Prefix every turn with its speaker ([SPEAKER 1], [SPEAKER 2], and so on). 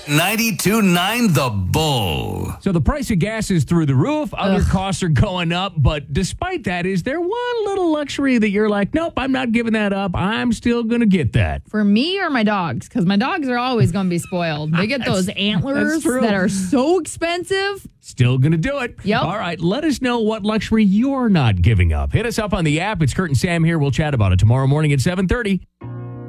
[SPEAKER 1] 92.9 The Bull.
[SPEAKER 2] So the price of gas is through the roof. Other costs are going up. But despite that, is there one little luxury that you're like, nope, I'm not giving that up. I'm still going to get that?
[SPEAKER 3] For me or my dogs? Because my dogs are always going to be spoiled. They get those antlers that are so expensive.
[SPEAKER 2] Still going to do it.
[SPEAKER 3] Yep.
[SPEAKER 2] All right, let us know what luxury you're not giving up. Hit us up on the app. It's Kurt and Sam here. We'll chat about it tomorrow morning at 7:30.